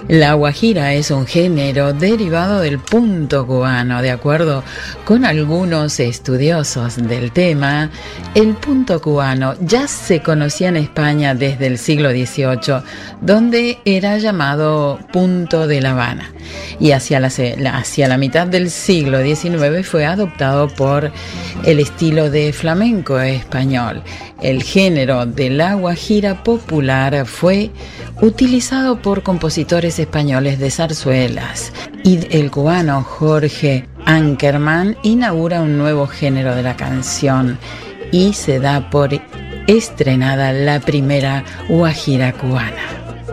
La guajira es un género derivado del punto cubano. De acuerdo con algunos estudiosos del tema, el punto cubano ya se conocía en España desde el siglo XVIII, donde era llamado punto de La Habana, y hacia la mitad del siglo XIX fue adoptado por el estilo de flamenco español. El género de la guajira popular fue utilizado por compositores españoles de zarzuelas, y el cubano Jorge Ankerman inaugura un nuevo género de la canción y se da por estrenada la primera guajira cubana.